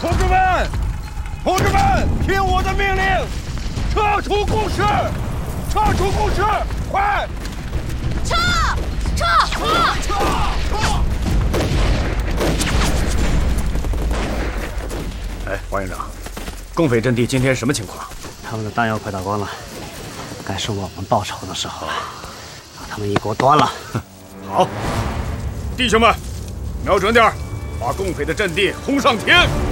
同志们，同志们，听我的命令，撤出工事，撤出工事，快！ 撤！ 哎，王营长，共匪阵地今天什么情况？ 他们的弹药快打光了，该是我们报仇的时候了，把他们一锅端了。 好，弟兄们，瞄准点，把共匪的阵地轰上天！